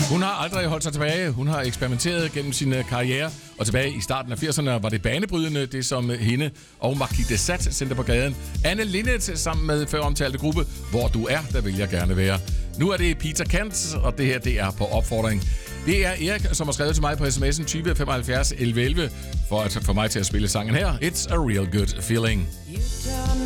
Hun har aldrig holdt sig tilbage. Hun har eksperimenteret gennem sin karriere. Og tilbage i starten af 80'erne var det banebrydende, det som hende og Marquis de Sade sendte på gaden. Anne Linnet sammen med før omtalte gruppe Hvor du er, der vil jeg gerne være. Nu er det Peter Kant, og det her det er på opfordring. Det er Erik, som har skrevet til mig på sms'en 20 75 11 11 for at få mig til at spille sangen her. It's a real good feeling.